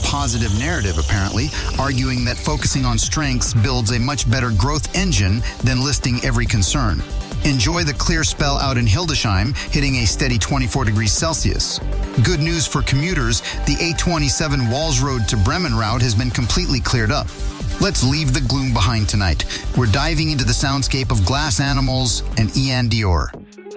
positive narrative, apparently, arguing that focusing on strengths builds a much better growth engine than listing every concern. Enjoy the clear spell out in Hildesheim, hitting a steady 24 degrees Celsius. Good news for commuters, the A27 Walls Road to Bremen route has been completely cleared up. Let's leave the gloom behind tonight. We're diving into the soundscape of Glass Animals and Ian Dior.